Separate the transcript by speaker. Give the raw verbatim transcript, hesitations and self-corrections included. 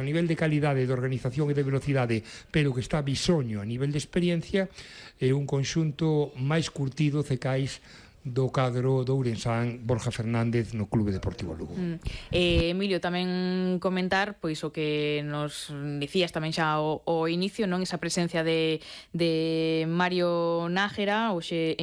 Speaker 1: nivel de calidade, de organización e de velocidade, pero que está bisoño a nivel de experiencia, é un conxunto máis curtido, Cecais, do cadro do Ourensán, Borja Fernández no Clube Deportivo Lugo.
Speaker 2: Mm. Eh, Emilio, tamén comentar pois o que nos dicías tamén xa o, o inicio, non, esa presencia de, de Mario Nájera, hoxe